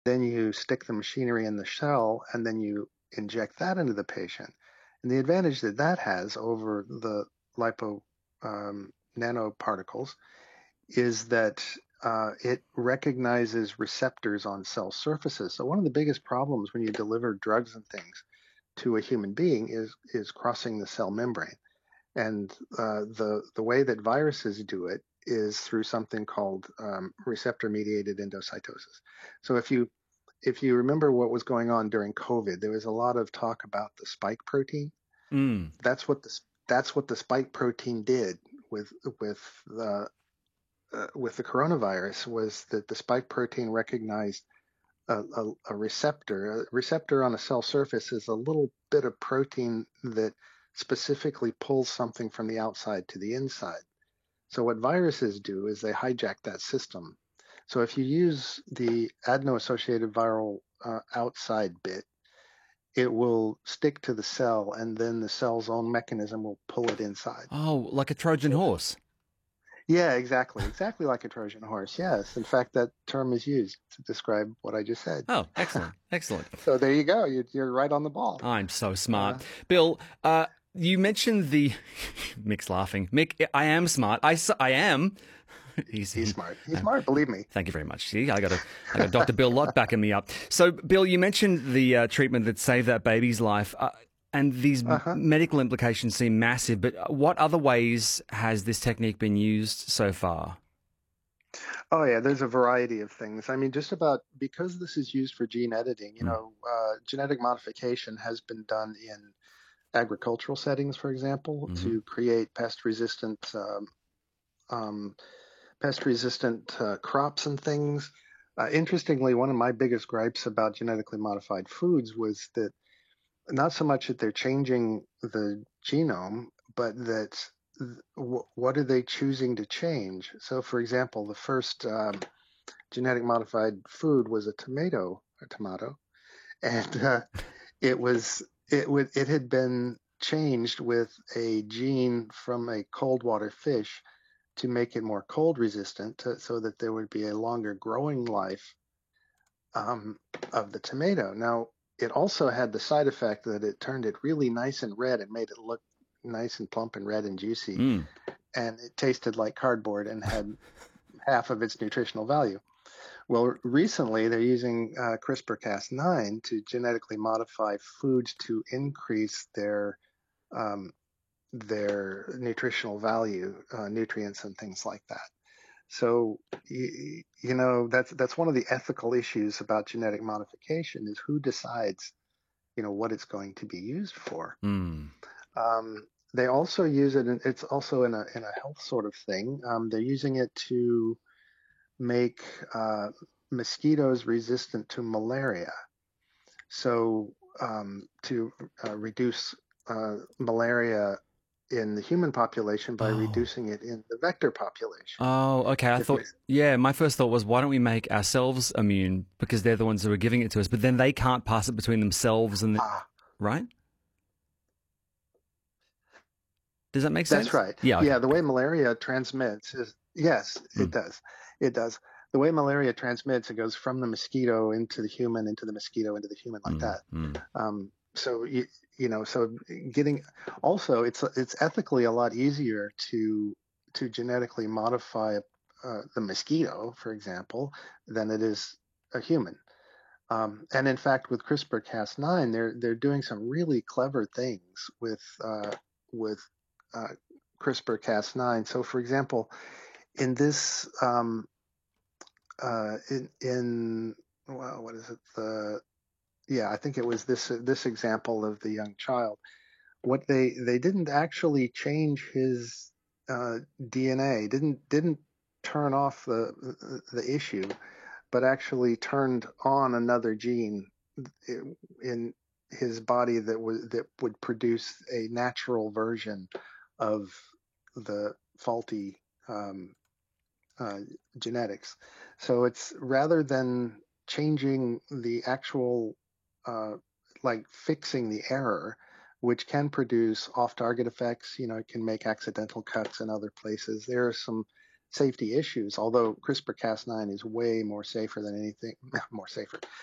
then you stick the machinery in the shell, and then you inject that into the patient. And the advantage that that has over the lipo nanoparticles is that it recognizes receptors on cell surfaces. So one of the biggest problems when you deliver drugs and things to a human being is crossing the cell membrane. And the way that viruses do it is through something called receptor-mediated endocytosis. So if you remember what was going on during COVID, there was a lot of talk about the spike protein. Mm. That's what the spike protein did with with the with the coronavirus, was that the spike protein recognized a receptor. A receptor on a cell surface is a little bit of protein that specifically pulls something from the outside to the inside. So what viruses do is they hijack that system. So if you use the adeno-associated viral outside bit, it will stick to the cell, and then the cell's own mechanism will pull it inside. Oh, like a Trojan So horse. yeah, exactly like a Trojan horse. Yes, in fact, that term is used to describe what I just said. Oh, excellent, excellent. So there you go. You're right on the ball. I'm so Uh, smart. Bill, you mentioned the Mick's laughing. Mick, I am smart. I am. He's, he's smart. He's um, smart. Believe me. thank you very much. See, I got Dr. Bill Lott backing me up. So, Bill, you mentioned the treatment that saved that baby's life, and these Uh-huh. medical implications seem massive. But what other ways has this technique been used so far? Oh yeah, there's a variety of things. I mean, just about because this is used for gene editing, Mm. genetic modification has been done in agricultural settings, for example, Hmm. to create um, pest-resistant crops and things. Interestingly, one of my biggest gripes about genetically modified foods was that not so much that they're changing the genome, but that what are they choosing to change? So, for example, the first genetic modified food was a tomato, and it had been changed with a gene from a cold water fish to make it more cold resistant, so that there would be a longer growing life um, of the tomato. Now, it also had the side effect that it turned it really nice and red and made it look nice and plump and red and juicy, Mm. and it tasted like cardboard and had half of its nutritional value. Well, recently they're using CRISPR-Cas9 to genetically modify foods to increase um, their nutritional value, nutrients and things like that. So that's one of the ethical issues about genetic modification is who decides what it's going to be used for. Mm. They also use it, and it's also in a health sort of thing. They're using it to make mosquitoes resistant to malaria. So to reduce malaria in the human population by Oh. reducing it in the vector population. Oh, okay. I If thought, mis- yeah, my first thought was, why don't we make ourselves immune because they're the ones who are giving it to us, but then they can't pass it between themselves and ah, right? Does that make That's sense? right. Yeah, okay. Yeah, the way malaria transmits is, yes, it Mm. does. It does. The way malaria transmits, it goes from the mosquito into the human, into the mosquito, into the human, like Mm. that. Mm. So so getting also it's ethically a lot easier to genetically modify the mosquito, for example, than it is a human. And in fact, with CRISPR-Cas9, they're doing some really clever things with uh, CRISPR-Cas9. So, for example, in this in well, what is it? I think it was this example of the young child. What they didn't actually change his DNA, didn't turn off the issue, but actually turned on another gene in his body that would produce a natural version of the faulty um, uh, genetics. So it's rather than changing the actual, uh, like fixing the error, which can produce off-target effects. It can make accidental cuts in other places. There are some safety issues. Although CRISPR-Cas9 is way more safer than anything, more safer,